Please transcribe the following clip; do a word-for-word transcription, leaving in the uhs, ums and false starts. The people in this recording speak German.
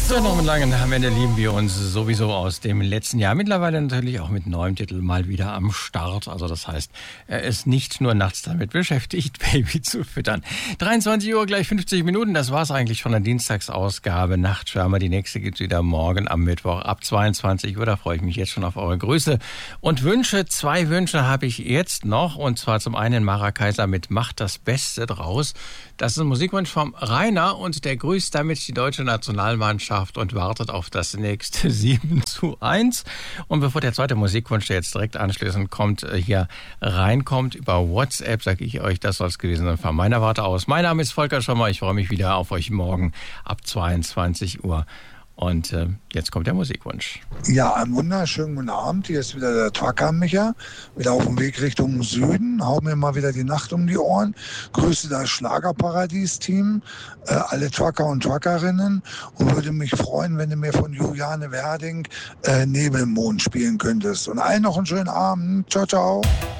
So, noch mit langen am Ende lieben wir uns sowieso aus dem letzten Jahr. Mittlerweile natürlich auch mit neuem Titel mal wieder am Start. Also das heißt, er ist nicht nur nachts damit beschäftigt, Baby zu füttern. dreiundzwanzig Uhr, gleich fünfzig Minuten. Das war's eigentlich von der Dienstagsausgabe Nachtschwärmer. Die nächste gibt's wieder morgen am Mittwoch ab zweiundzwanzig Uhr. Da freue ich mich jetzt schon auf eure Grüße und Wünsche. Zwei Wünsche habe ich jetzt noch. Und zwar zum einen Mara Kaiser mit Macht das Beste draus. Das ist ein Musikwunsch vom Rainer und der grüßt damit die deutsche Nationalmannschaft und wartet auf das nächste sieben zu eins. Und bevor der zweite Musikwunsch, der jetzt direkt anschließend kommt, hier reinkommt über WhatsApp, sage ich euch, das soll es gewesen sein von meiner Warte aus. Mein Name ist Volker Schommer, ich freue mich wieder auf euch morgen ab zweiundzwanzig Uhr. Und äh, jetzt kommt der Musikwunsch. Ja, einen wunderschönen guten Abend. Hier ist wieder der Trucker Micha, wieder auf dem Weg Richtung Süden. Hau mir mal wieder die Nacht um die Ohren. Grüße das Schlagerparadies-Team, äh, alle Trucker und Truckerinnen und würde mich freuen, wenn du mir von Juliane Werding äh, Nebelmond spielen könntest. Und allen noch einen schönen Abend. Ciao, ciao.